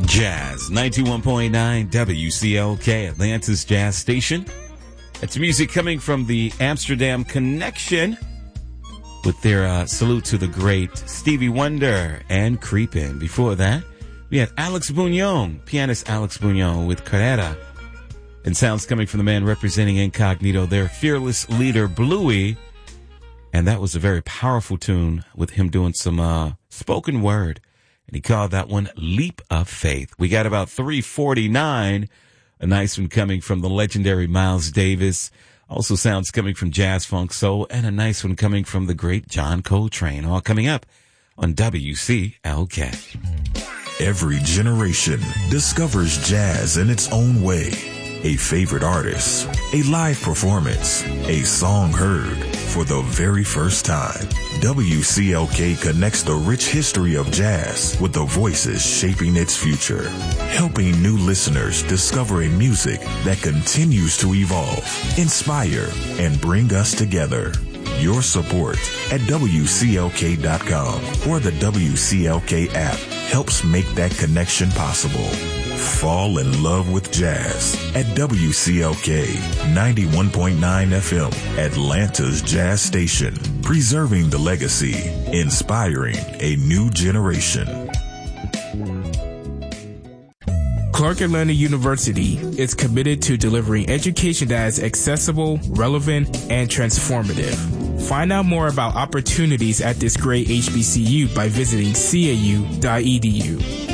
Jazz 91.9 WCLK, Atlanta's Jazz Station. It's music coming from the Amsterdam Connection with their salute to the great Stevie Wonder and Creepin'. Before that, we had Alex Bugnon, pianist Alex Bugnon with Carrera. And sounds coming from the man representing Incognito, their fearless leader, Bluey. And that was a very powerful tune with him doing some spoken word. And he called that one Leap of Faith. We got about 3:49. A nice one coming from the legendary Miles Davis. Also sounds coming from Jazz Funk Soul. And a nice one coming from the great John Coltrane. All coming up on WCLK. Every generation discovers jazz in its own way. A favorite artist, a live performance, a song heard for the very first time. WCLK connects the rich history of jazz with the voices shaping its future, helping new listeners discover a music that continues to evolve, inspire, and bring us together. Your support at WCLK.com or the WCLK app helps make that connection possible. Fall in love with jazz at WCLK 91.9 FM, Atlanta's Jazz Station, preserving the legacy, inspiring a new generation. Clark Atlanta University is committed to delivering education that is accessible, relevant, and transformative. Find out more about opportunities at this great HBCU by visiting cau.edu.